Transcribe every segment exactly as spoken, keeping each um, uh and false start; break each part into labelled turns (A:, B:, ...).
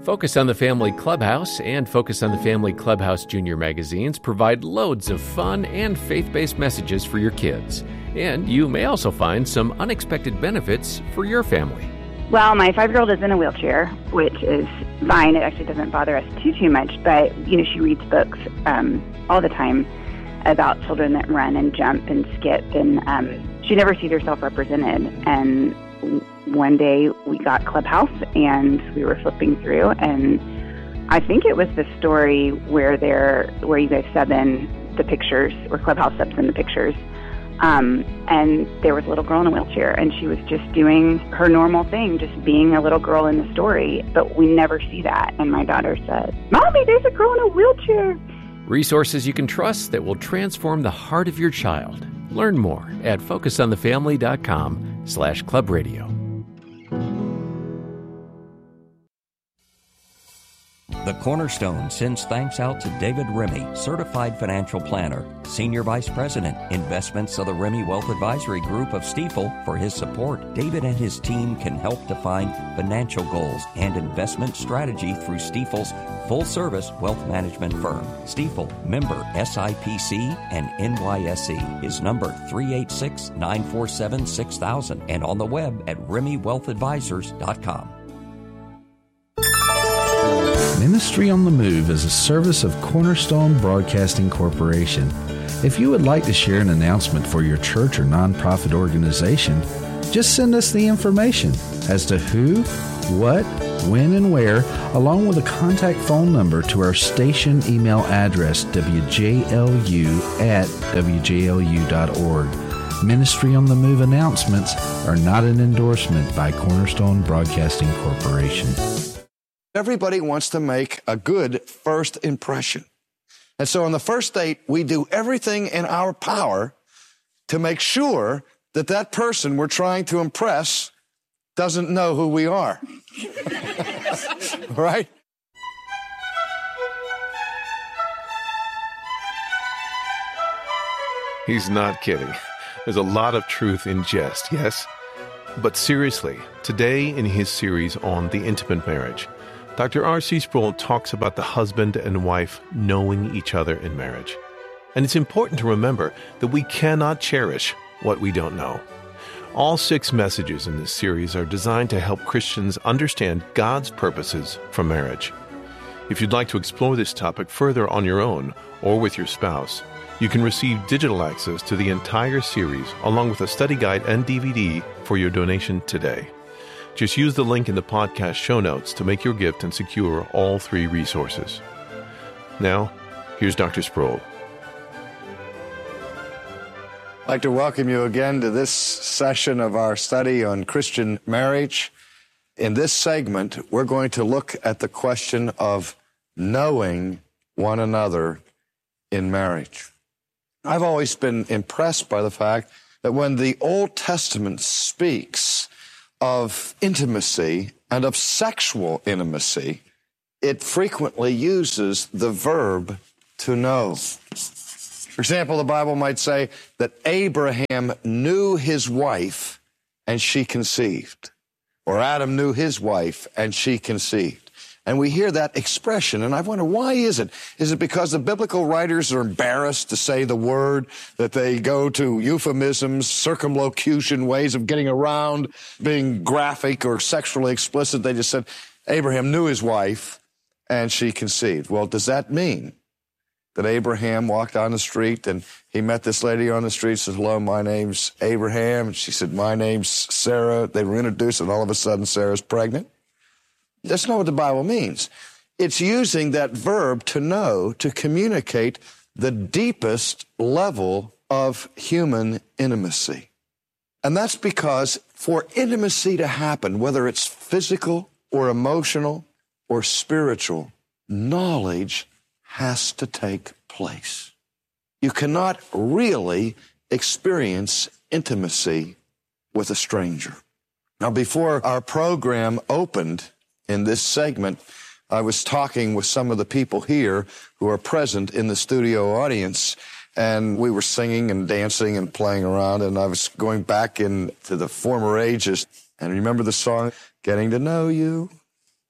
A: Focus on the Family Clubhouse and Focus on the Family Clubhouse Junior magazines provide loads of fun and faith-based messages for your kids. And you may also find some unexpected benefits for your family.
B: Well, my five-year-old is in a wheelchair, which is fine. It actually doesn't bother us too, too much. But, you know, she reads books um, all the time about children that run and jump and skip. And um, she never sees herself represented. And one day we got Clubhouse and we were flipping through. And I think it was the story where they're, where you guys sub in the pictures, or Clubhouse subs in the pictures. Um, and there was a little girl in a wheelchair, and she was just doing her normal thing, just being a little girl in the story. But we never see that. And my daughter said, "Mommy, there's a girl in a wheelchair."
A: Resources you can trust that will transform the heart of your child. Learn more at focusonthefamily.com slash club radio.
C: The Cornerstone sends thanks out to David Remy, Certified Financial Planner, Senior Vice President, Investments of the Remy Wealth Advisory Group of Stifel, for his support. David and his team can help define financial goals and investment strategy through Stifel's full-service wealth management firm. Stifel, member S I P C and N Y S E, is number three eight six, nine four seven, six thousand, and on the web at remy wealth advisors dot com.
D: Ministry on the Move is a service of Cornerstone Broadcasting Corporation. If you would like to share an announcement for your church or nonprofit organization, just send us the information as to who, what, when, and where, along with a contact phone number to our station email address, w j l u at w j l u dot org. Ministry on the Move announcements are not an endorsement by Cornerstone Broadcasting Corporation.
E: Everybody wants to make a good first impression. And so on the first date, we do everything in our power to make sure that that person we're trying to impress doesn't know who we are. Right?
F: He's not kidding. There's a lot of truth in jest, yes? But seriously, today in his series on the intimate marriage, Doctor R C Sproul talks about the husband and wife knowing each other in marriage. And it's important to remember that we cannot cherish what we don't know. All six messages in this series are designed to help Christians understand God's purposes for marriage. If you'd like to explore this topic further on your own or with your spouse, you can receive digital access to the entire series along with a study guide and D V D for your donation today. Just use the link in the podcast show notes to make your gift and secure all three resources. Now, here's Doctor Sproul.
E: I'd like to welcome you again to this session of our study on Christian marriage. In this segment, we're going to look at the question of knowing one another in marriage. I've always been impressed by the fact that when the Old Testament speaks of intimacy and of sexual intimacy, it frequently uses the verb to know. For example, the Bible might say that Abraham knew his wife and she conceived, or Adam knew his wife and she conceived. And we hear that expression, and I wonder, why is it? Is it because the biblical writers are embarrassed to say the word, that they go to euphemisms, circumlocution, ways of getting around being graphic or sexually explicit? They just said, Abraham knew his wife, and she conceived. Well, does that mean that Abraham walked down the street, and he met this lady on the street, said, hello, my name's Abraham. And she said, my name's Sarah. They were introduced, and all of a sudden, Sarah's pregnant? That's not what the Bible means. It's using that verb to know to communicate the deepest level of human intimacy. And that's because for intimacy to happen, whether it's physical or emotional or spiritual, knowledge has to take place. You cannot really experience intimacy with a stranger. Now, before our program opened, in this segment, I was talking with some of the people here who are present in the studio audience, and we were singing and dancing and playing around, and I was going back into the former ages. And remember the song, Getting to Know You?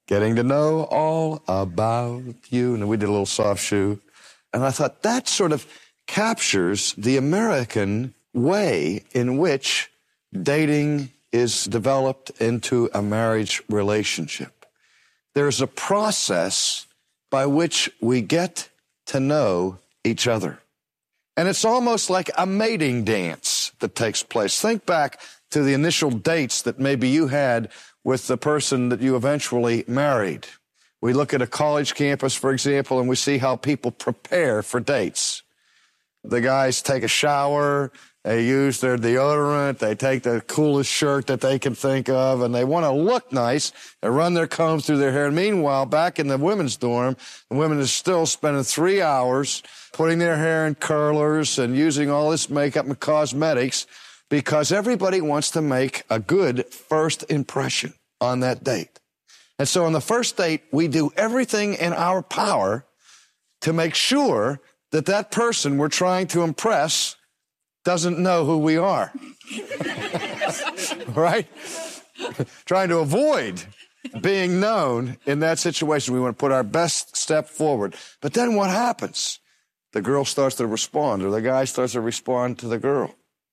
E: Getting to know all about you. And we did a little soft shoe. And I thought that sort of captures the American way in which dating is developed into a marriage relationship. There's a process by which we get to know each other. And it's almost like a mating dance that takes place. Think back to the initial dates that maybe you had with the person that you eventually married. We look at a college campus, for example, and we see how people prepare for dates. The guys take a shower, they use their deodorant, they take the coolest shirt that they can think of, and they want to look nice. They run their combs through their hair. Meanwhile, back in the women's dorm, the women are still spending three hours putting their hair in curlers and using all this makeup and cosmetics because everybody wants to make a good first impression on that date. And so on the first date, we do everything in our power to make sure that that person we're trying to impress doesn't know who we are. Right? Trying to avoid being known in that situation. We want to put our best step forward. But then what happens? The girl starts to respond, or the guy starts to respond to the girl.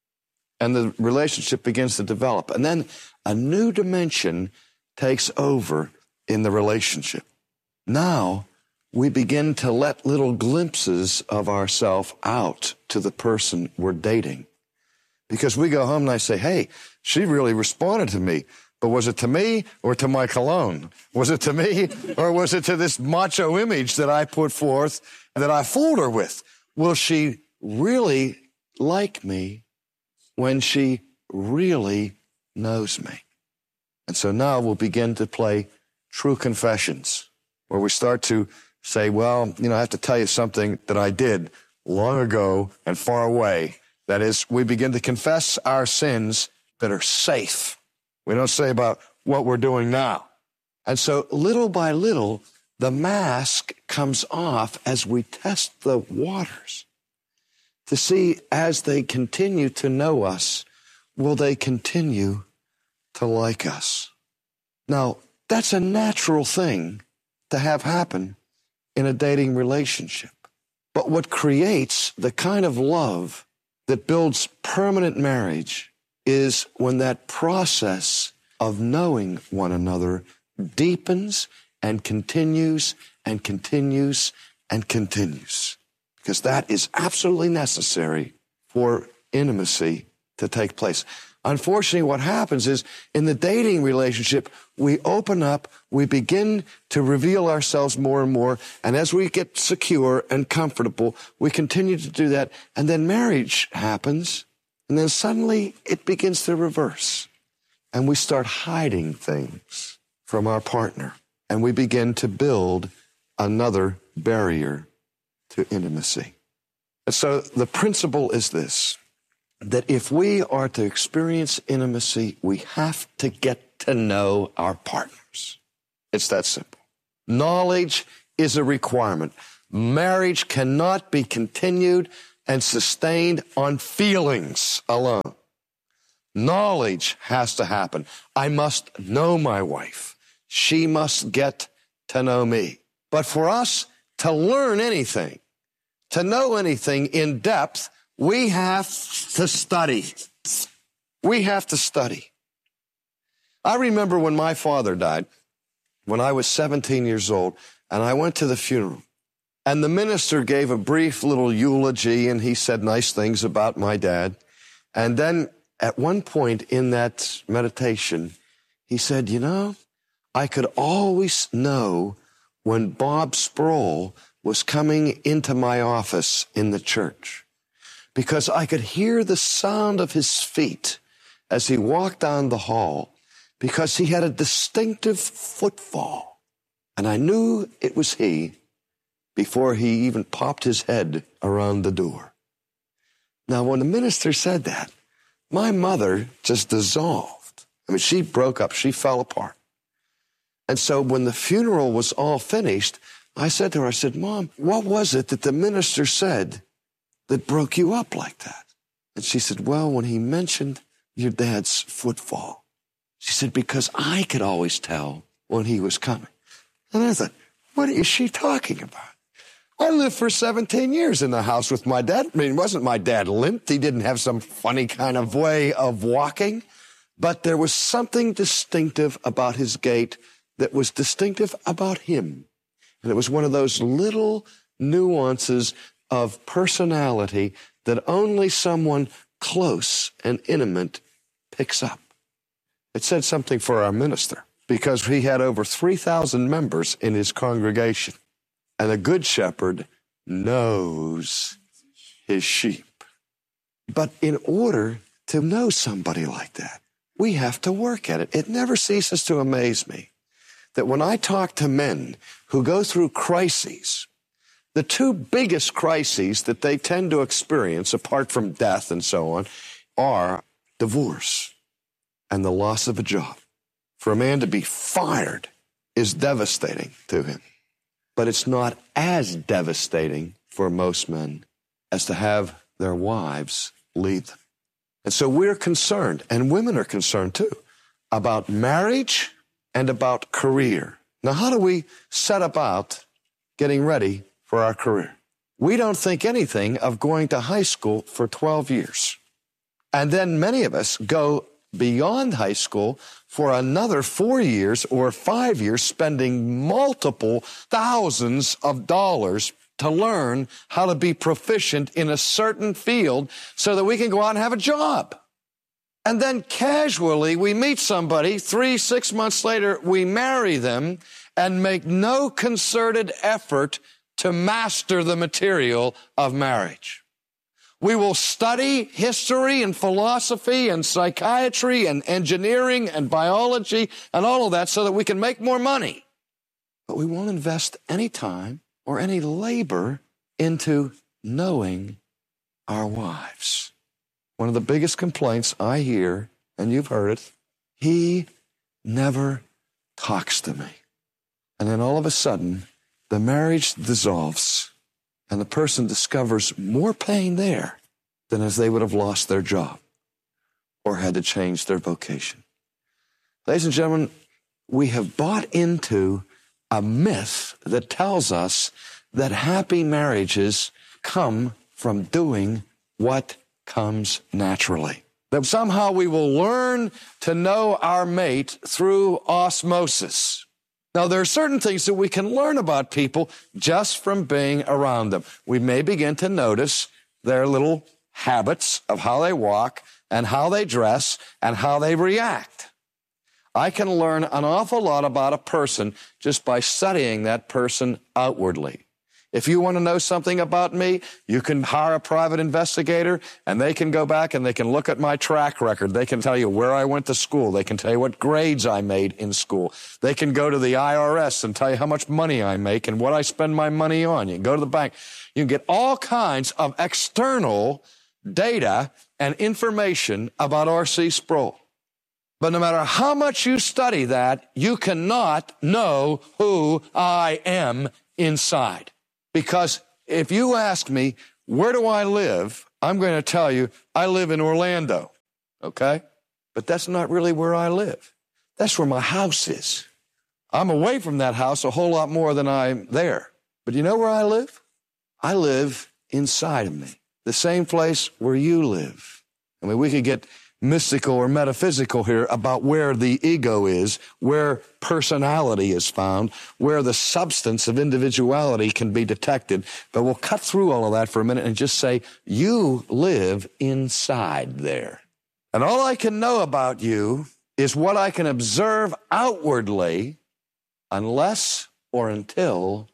E: And the relationship begins to develop. And then a new dimension takes over in the relationship. Now, we begin to let little glimpses of ourselves out to the person we're dating. Because we go home and I say, hey, she really responded to me. But was it to me or to my cologne? Was it to me or was it to this macho image that I put forth that I fooled her with? Will she really like me when she really knows me? And so now we'll begin to play true confessions, where we start to say, well, you know, I have to tell you something that I did long ago and far away. That is, we begin to confess our sins that are safe. We don't say about what we're doing now. And so little by little, the mask comes off as we test the waters to see, as they continue to know us, will they continue to like us? Now, that's a natural thing to have happen in a dating relationship. But what creates the kind of love that builds permanent marriage is when that process of knowing one another deepens and continues and continues and continues. Because that is absolutely necessary for intimacy to take place. Unfortunately, what happens is in the dating relationship, we open up, we begin to reveal ourselves more and more, and as we get secure and comfortable, we continue to do that, and then marriage happens, and then suddenly it begins to reverse, and we start hiding things from our partner, and we begin to build another barrier to intimacy. And so the principle is this, that if we are to experience intimacy, we have to get to know our partners. It's that simple. Knowledge is a requirement. Marriage cannot be continued and sustained on feelings alone. Knowledge has to happen. I must know my wife. She must get to know me. But for us to learn anything, to know anything in depth, we have to study. We have to study. I remember when my father died, when I was seventeen years old, and I went to the funeral. And the minister gave a brief little eulogy, and he said nice things about my dad. And then at one point in that meditation, he said, you know, I could always know when Bob Sproul was coming into my office in the church, because I could hear the sound of his feet as he walked down the hall, because he had a distinctive footfall. And I knew it was he before he even popped his head around the door. Now, when the minister said that, my mother just dissolved. I mean, she broke up. She fell apart. And so when the funeral was all finished, I said to her, I said, Mom, what was it that the minister said that broke you up like that? And she said, well, when he mentioned your dad's footfall. She said, because I could always tell when he was coming. And I thought, what is she talking about? I lived for seventeen years in the house with my dad. I mean, it wasn't my dad limped. He didn't have some funny kind of way of walking. But there was something distinctive about his gait that was distinctive about him. And it was one of those little nuances of personality that only someone close and intimate picks up. It said something for our minister, because he had over three thousand members in his congregation. And a good shepherd knows his sheep. But in order to know somebody like that, we have to work at it. It never ceases to amaze me that when I talk to men who go through crises, the two biggest crises that they tend to experience, apart from death and so on, are divorce and the loss of a job. For a man to be fired is devastating to him. But it's not as devastating for most men as to have their wives leave them. And so we're concerned, and women are concerned too, about marriage and about career. Now, how do we set about getting ready for our career? We don't think anything of going to high school for twelve years. And then many of us go beyond high school for another four years or five years, spending multiple thousands of dollars to learn how to be proficient in a certain field so that we can go out and have a job. And then casually we meet somebody, three, six months later, we marry them and make no concerted effort to master the material of marriage. We will study history and philosophy and psychiatry and engineering and biology and all of that so that we can make more money. But we won't invest any time or any labor into knowing our wives. One of the biggest complaints I hear, and you've heard it, he never talks to me. And then all of a sudden, the marriage dissolves. And the person discovers more pain there than as they would have lost their job or had to change their vocation. Ladies and gentlemen, we have bought into a myth that tells us that happy marriages come from doing what comes naturally. That somehow we will learn to know our mate through osmosis. Now, there are certain things that we can learn about people just from being around them. We may begin to notice their little habits of how they walk and how they dress and how they react. I can learn an awful lot about a person just by studying that person outwardly. If you want to know something about me, you can hire a private investigator, and they can go back and they can look at my track record. They can tell you where I went to school. They can tell you what grades I made in school. They can go to the I R S and tell you how much money I make and what I spend my money on. You can go to the bank. You can get all kinds of external data and information about R C Sproul. But no matter how much you study that, you cannot know who I am inside. Because if you ask me, where do I live? I'm going to tell you, I live in Orlando, okay? But that's not really where I live. That's where my house is. I'm away from that house a whole lot more than I'm there. But you know where I live? I live inside of me, the same place where you live. I mean, we could get mystical or metaphysical here about where the ego is, where personality is found, where the substance of individuality can be detected. But we'll cut through all of that for a minute and just say, you live inside there. And all I can know about you is what I can observe outwardly unless or until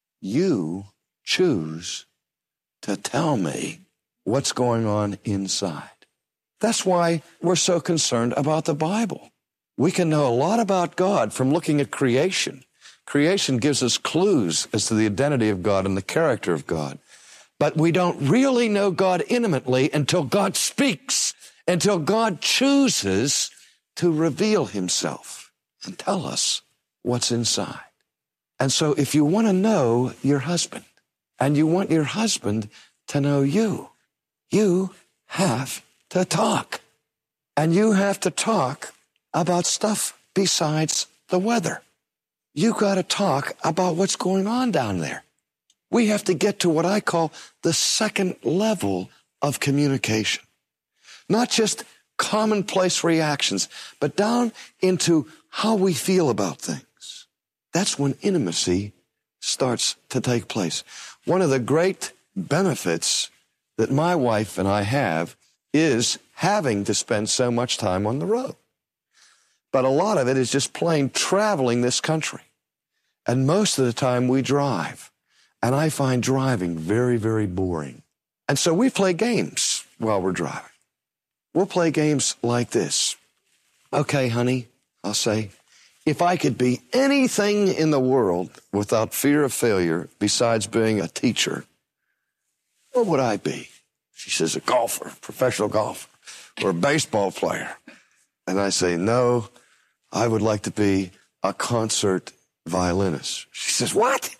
E: you choose to tell me what's going on inside. That's why we're so concerned about the Bible. We can know a lot about God from looking at creation. Creation gives us clues as to the identity of God and the character of God. But we don't really know God intimately until God speaks, until God chooses to reveal himself and tell us what's inside. And so if you want to know your husband and you want your husband to know you, you have to talk. And you have to talk about stuff besides the weather. you got to talk about what's going on down there. We have to get to what I call the second level of communication. Not just commonplace reactions, but down into how we feel about things. That's when intimacy starts to take place. One of the great benefits that my wife and I have is having to spend so much time on the road. But a lot of it is just plain traveling this country. And most of the time we drive. And I find driving very, very boring. And so we play games while we're driving. We'll play games like this. Okay, honey, I'll say, if I could be anything in the world without fear of failure besides being a teacher, what would I be? She says, a golfer, professional golfer, or a baseball player. And I say, no, I would like to be a concert violinist. She says, what?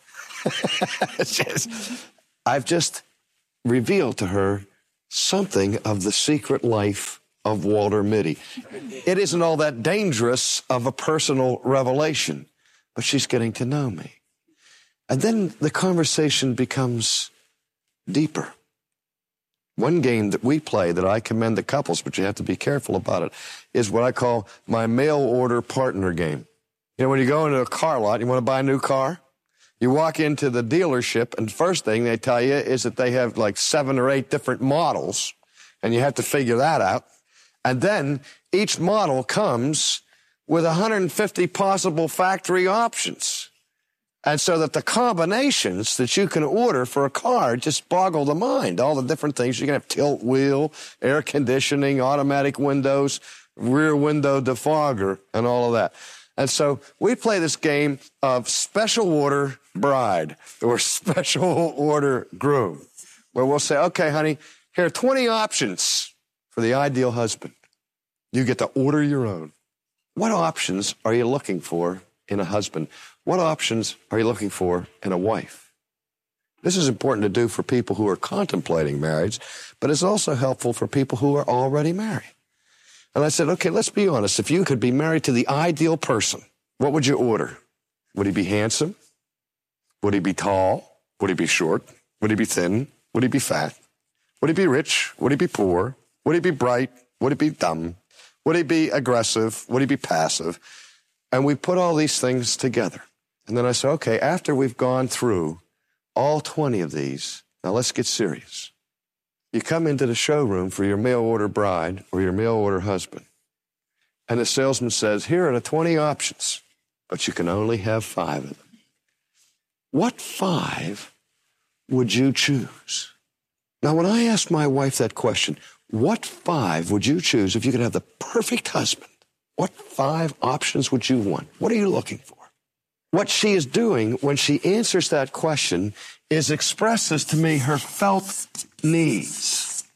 E: She says, I've just revealed to her something of the secret life of Walter Mitty. It isn't all that dangerous of a personal revelation, but she's getting to know me. And then the conversation becomes deeper. One game that we play that I commend the couples, but you have to be careful about it, is what I call my mail order partner game. You know, when you go into a car lot, you want to buy a new car? You walk into the dealership, and first thing they tell you is that they have like seven or eight different models, and you have to figure that out. And then each model comes with one hundred fifty possible factory options. And so that the combinations that you can order for a car just boggle the mind. All the different things. You can have tilt wheel, air conditioning, automatic windows, rear window defogger, and all of that. And so we play this game of special order bride or special order groom, where we'll say, okay, honey, here are twenty options for the ideal husband. You get to order your own. What options are you looking for in a husband? What options are you looking for in a wife? This is important to do for people who are contemplating marriage, but it's also helpful for people who are already married. And I said, okay, let's be honest. If you could be married to the ideal person, what would you order? Would he be handsome? Would he be tall? Would he be short? Would he be thin? Would he be fat? Would he be rich? Would he be poor? Would he be bright? Would he be dumb? Would he be aggressive? Would he be passive? And we put all these things together. And then I said, okay, after we've gone through all twenty of these, now let's get serious. You come into the showroom for your mail order bride or your mail order husband, and the salesman says, here are the twenty options, but you can only have five of them. What five would you choose? Now, when I asked my wife that question, what five would you choose if you could have the perfect husband? What five options would you want? What are you looking for? What she is doing when she answers that question is expresses to me her felt needs.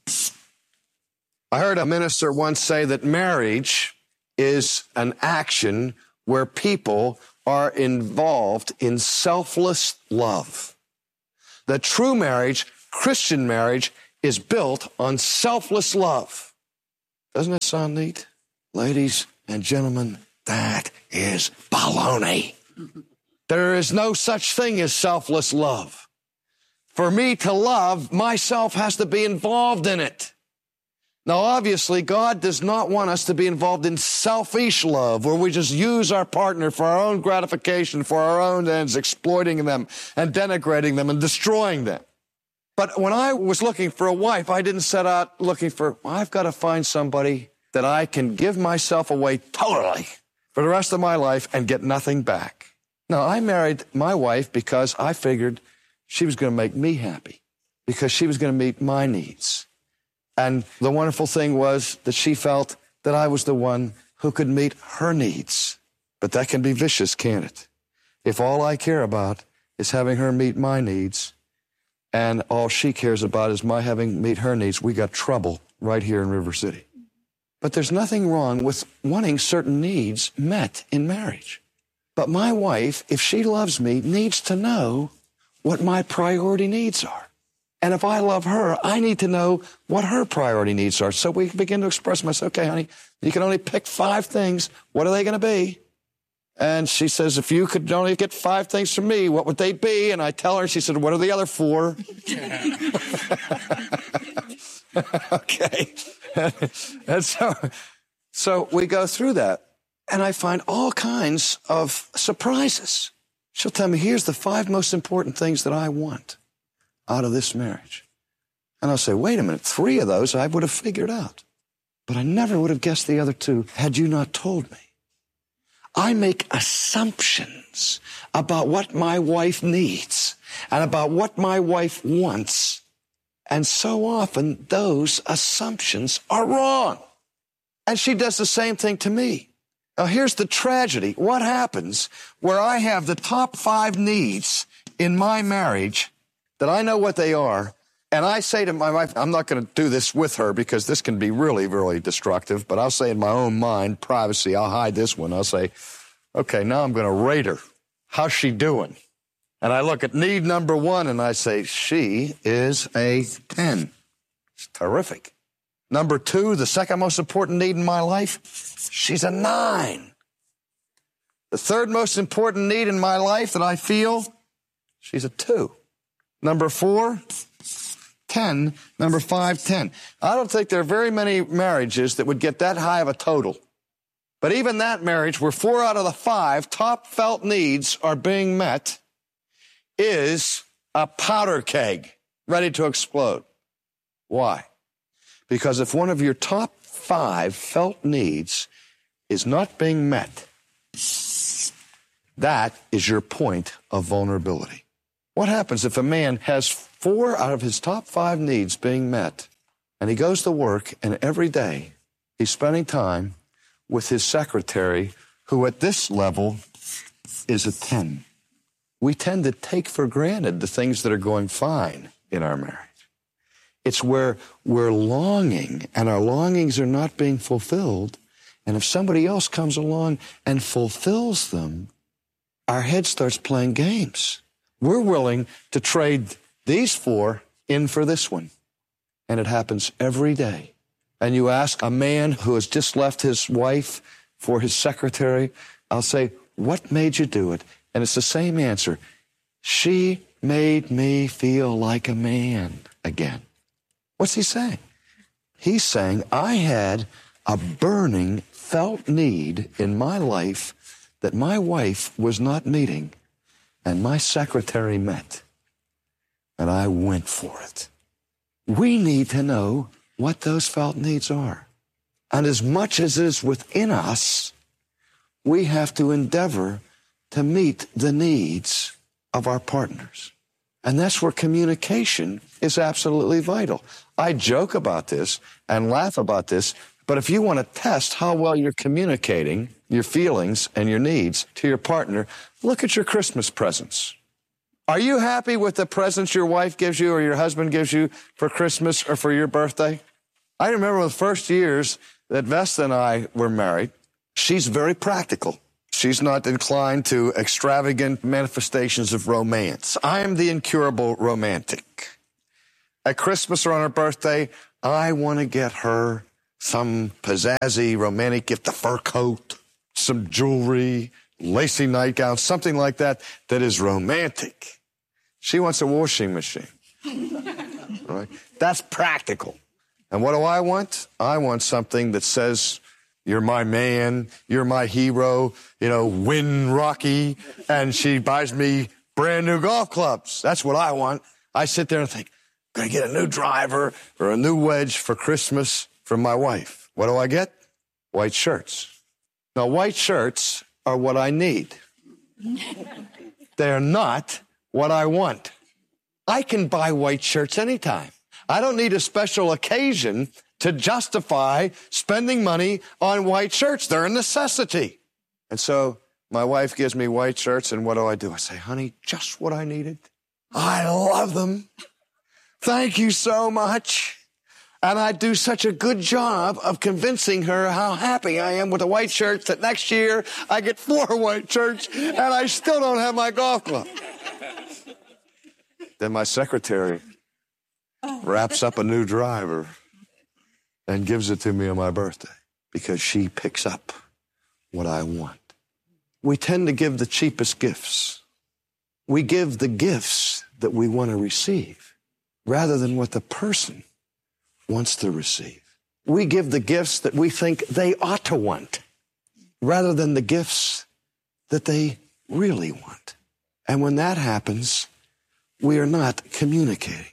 E: I heard a minister once say that marriage is an action where people are involved in selfless love. The true marriage, Christian marriage, is built on selfless love. Doesn't that sound neat? Ladies and gentlemen, that is baloney. There is no such thing as selfless love. For me to love, myself has to be involved in it. Now, obviously, God does not want us to be involved in selfish love, where we just use our partner for our own gratification, for our own ends, exploiting them and denigrating them and destroying them. But when I was looking for a wife, I didn't set out looking for, well, I've got to find somebody that I can give myself away totally for the rest of my life and get nothing back. No, I married my wife because I figured she was going to make me happy, because she was going to meet my needs. And the wonderful thing was that she felt that I was the one who could meet her needs. But that can be vicious, can't it? If all I care about is having her meet my needs, and all she cares about is my having meet her needs, we got trouble right here in River City. But there's nothing wrong with wanting certain needs met in marriage. But my wife, if she loves me, needs to know what my priority needs are. And if I love her, I need to know what her priority needs are. So we begin to express myself, okay, honey, you can only pick five things. What are they going to be? And she says, if you could only get five things from me, what would they be? And I tell her, and she said, what are the other four? Okay. And so, so we go through that, and I find all kinds of surprises. She'll tell me, here's the five most important things that I want out of this marriage. And I'll say, wait a minute, three of those I would have figured out. But I never would have guessed the other two had you not told me. I make assumptions about what my wife needs and about what my wife wants. And so often those assumptions are wrong. And she does the same thing to me. Now here's the tragedy. What happens where I have the top five needs in my marriage that I know what they are, and I say to my wife, I'm not going to do this with her because this can be really, really destructive, but I'll say in my own mind, privacy, I'll hide this one. I'll say, okay, now I'm going to rate her. How's she doing? And I look at need number one and I say, she is a ten. It's terrific. Number two, the second most important need in my life, she's a nine. The third most important need in my life that I feel, she's a two. Number four, ten. Number five, ten. I don't think there are very many marriages that would get that high of a total. But even that marriage where four out of the five top felt needs are being met is a powder keg ready to explode. Why? Because if one of your top five felt needs is not being met, that is your point of vulnerability. What happens if a man has four out of his top five needs being met, and he goes to work, and every day he's spending time with his secretary, who at this level is a ten? We tend to take for granted the things that are going fine in our marriage. It's where we're longing, and our longings are not being fulfilled, and if somebody else comes along and fulfills them, our head starts playing games. We're willing to trade these four in for this one. And it happens every day. And you ask a man who has just left his wife for his secretary, I'll say, what made you do it? And it's the same answer. She made me feel like a man again. What's he saying? He's saying, I had a burning, felt need in my life that my wife was not meeting, and my secretary met, and I went for it. We need to know what those felt needs are. And as much as is within us, we have to endeavor to meet the needs of our partners. And that's where communication is absolutely vital. I joke about this and laugh about this, but if you want to test how well you're communicating your feelings and your needs to your partner, look at your Christmas presents. Are you happy with the presents your wife gives you or your husband gives you for Christmas or for your birthday? I remember the first years that Vesta and I were married, she's very practical. She's not inclined to extravagant manifestations of romance. I am the incurable romantic. At Christmas or on her birthday, I want to get her some pizzazzy romantic gift, a fur coat, some jewelry, lacy nightgown, something like that that is romantic. She wants a washing machine. Right? That's practical. And what do I want? I want something that says, you're my man, you're my hero, you know, win Rocky, and she buys me brand new golf clubs. That's what I want. I sit there and think, I'm going to get a new driver or a new wedge for Christmas from my wife. What do I get? White shirts. Now, white shirts are what I need. They're not what I want. I can buy white shirts anytime. I don't need a special occasion to justify spending money on white shirts. They're a necessity. And so my wife gives me white shirts, and what do I do? I say, honey, just what I needed. I love them. Thank you so much. And I do such a good job of convincing her how happy I am with the white shirts that next year I get four white shirts and I still don't have my golf club. Then my secretary wraps up a new driver and gives it to me on my birthday because she picks up what I want. we tend to give the cheapest gifts. We give the gifts that we want to receive rather than what the person wants to receive. We give the gifts that we think they ought to want rather than the gifts that they really want. And when that happens, we are not communicating.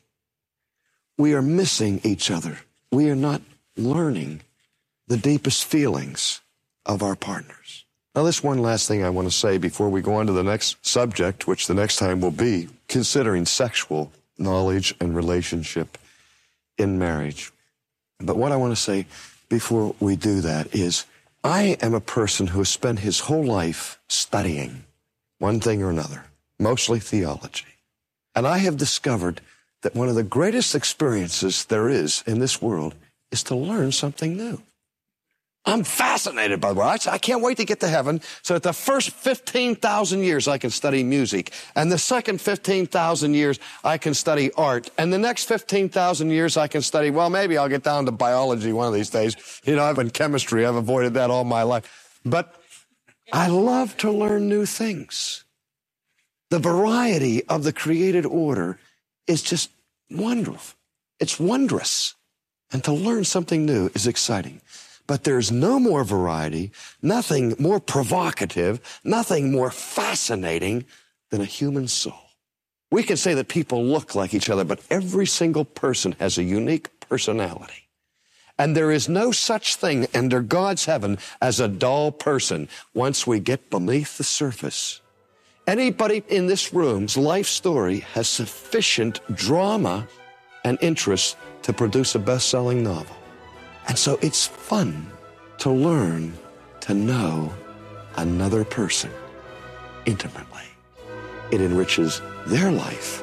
E: We are missing each other. We are not learning the deepest feelings of our partners. Now, this one last thing I want to say before we go on to the next subject, which the next time will be considering sexual knowledge and relationship in marriage. But what I want to say before we do that is I am a person who has spent his whole life studying one thing or another, mostly theology. And I have discovered that one of the greatest experiences there is in this world is to learn something new. I'm fascinated by the word. I can't wait to get to heaven so that the first fifteen thousand years I can study music, and the second fifteen thousand years I can study art, and the next fifteen thousand years I can study, well, maybe I'll get down to biology one of these days. You know, I've been chemistry. I've avoided that all my life. But I love to learn new things. The variety of the created order is just wonderful. It's wondrous. And to learn something new is exciting. But there's no more variety, nothing more provocative, nothing more fascinating than a human soul. We can say that people look like each other, but every single person has a unique personality. And there is no such thing under God's heaven as a dull person once we get beneath the surface. Anybody in this room's life story has sufficient drama and interest to produce a best-selling novel. And so it's fun to learn to know another person intimately. It enriches their life,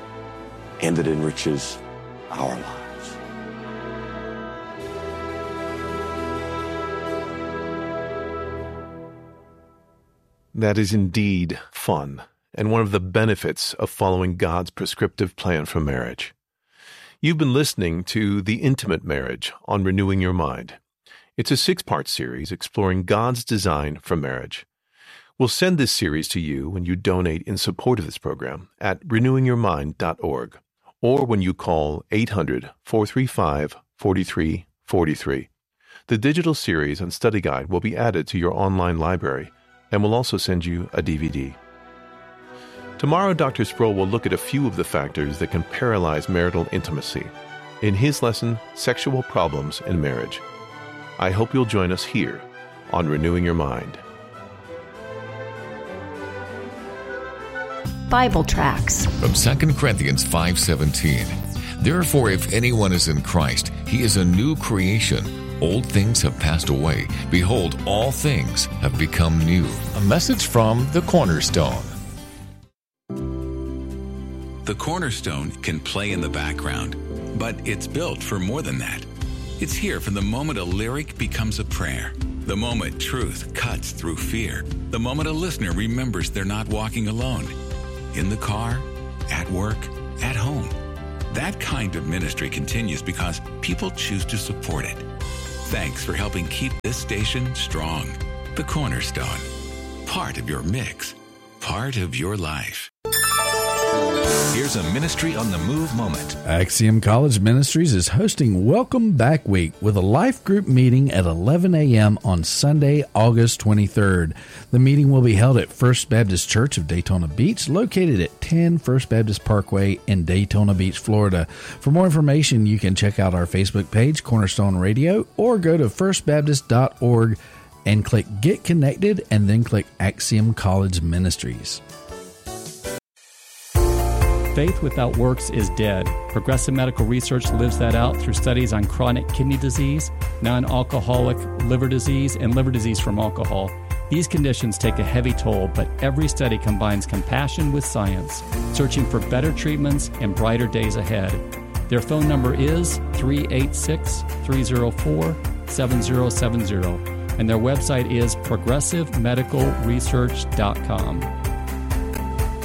E: and it enriches our lives.
F: That is indeed fun, and one of the benefits of following God's prescriptive plan for marriage. You've been listening to The Intimate Marriage on Renewing Your Mind. It's a six-part series exploring God's design for marriage. We'll send this series to you when you donate in support of this program at renewing your mind dot org or when you call eight hundred, four three five, four three four three. The digital series and study guide will be added to your online library, and we'll also send you a D V D. Tomorrow, Doctor Sproul will look at a few of the factors that can paralyze marital intimacy in his lesson, Sexual Problems in Marriage. I hope you'll join us here on Renewing Your Mind.
G: Bible Tracts
H: from Second Corinthians five seventeen. Therefore, if anyone is in Christ, he is a new creation. Old things have passed away. Behold, all things have become new.
I: A message from The Cornerstone.
J: The Cornerstone can play in the background, but it's built for more than that. It's here from the moment a lyric becomes a prayer, the moment truth cuts through fear, the moment a listener remembers they're not walking alone. In the car, at work, at home. That kind of ministry continues because people choose to support it. Thanks for helping keep this station strong. The Cornerstone. Part of your mix. Part of your life.
K: Here's a Ministry on the Move moment.
D: Axiom College Ministries is hosting Welcome Back Week with a life group meeting at eleven a.m. on Sunday, August twenty-third. The meeting will be held at First Baptist Church of Daytona Beach, located at ten First Baptist Parkway in Daytona Beach, Florida. For more information, you can check out our Facebook page, Cornerstone Radio, or go to first baptist dot org and click Get Connected and then click Axiom College Ministries.
L: Faith without works is dead. Progressive Medical Research lives that out through studies on chronic kidney disease, non-alcoholic liver disease, and liver disease from alcohol. These conditions take a heavy toll, but every study combines compassion with science, searching for better treatments and brighter days ahead. Their phone number is three eight six, three zero four, seven zero seven zero, and their website is progressive medical research dot com.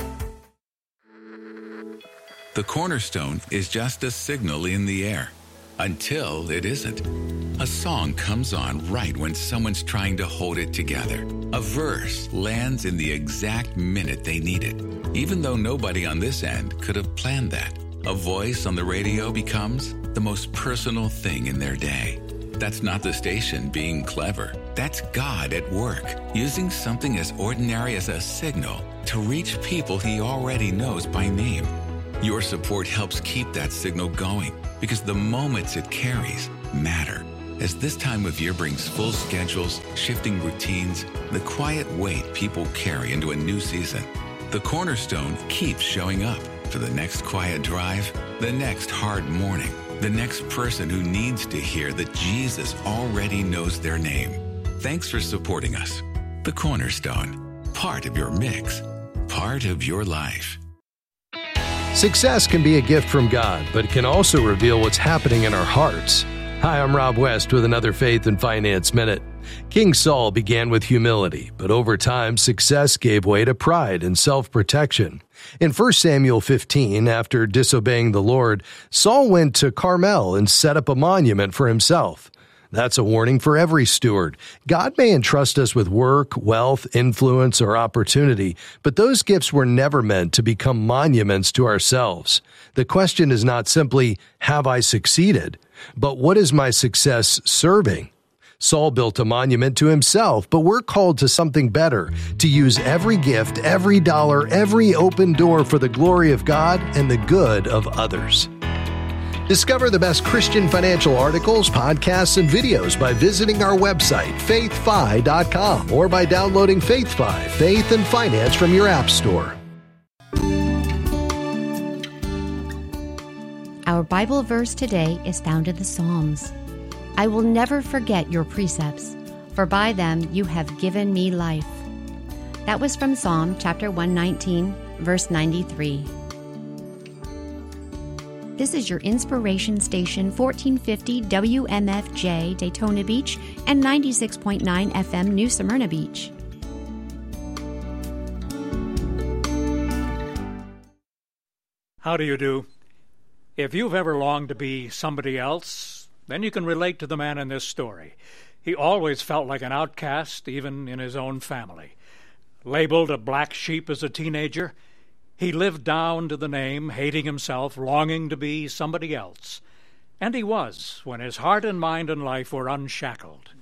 J: The Cornerstone is just a signal in the air. until it isn't. A song comes on right when someone's trying to hold it together. A verse lands in the exact minute they need it, even though nobody on this end could have planned that. A voice on the radio becomes the most personal thing in their day. That's not the station being clever. That's God at work, using something as ordinary as a signal to reach people he already knows by name. Your support helps keep that signal going because the moments it carries matter. As this time of year brings full schedules, shifting routines, the quiet weight people carry into a new season, the Cornerstone keeps showing up for the next quiet drive, the next hard morning, the next person who needs to hear that Jesus already knows their name. Thanks for supporting us. The Cornerstone, part of your mix, part of your life.
G: Success can be a gift from God, but it can also reveal what's happening in our hearts. Hi, I'm Rob West with another Faith and Finance Minute. King Saul began with humility, but over time, success gave way to pride and self-protection. In First Samuel fifteen, after disobeying the Lord, Saul went to Carmel and set up a monument for himself. That's a warning for every steward. God may entrust us with work, wealth, influence, or opportunity, but those gifts were never meant to become monuments to ourselves. The question is not simply, have I succeeded? But what is my success serving? Saul built a monument to himself, but we're called to something better, to use every gift, every dollar, every open door for the glory of God and the good of others. Discover the best Christian financial articles, podcasts, and videos by visiting our website, faith fi dot com, or by downloading FaithFi, Faith and Finance from your app store.
M: Our Bible verse today is found in the Psalms. I will never forget your precepts, for by them you have given me life. That was from Psalm chapter one nineteen, verse ninety-three. This is your inspiration station, fourteen fifty W M F J, Daytona Beach, and ninety-six point nine F M, New Smyrna Beach.
N: How do you do? If you've ever longed to be somebody else, then you can relate to the man in this story. He always felt like an outcast, even in his own family. Labeled a black sheep as a teenager, he lived down to the name, hating himself, longing to be somebody else. And he was, when his heart and mind and life were unshackled.